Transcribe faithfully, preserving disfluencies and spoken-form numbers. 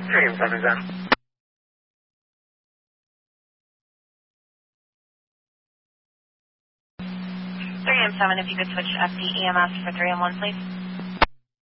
three M seven, Zen. three M seven, if you could switch F D E M S for three M one, please.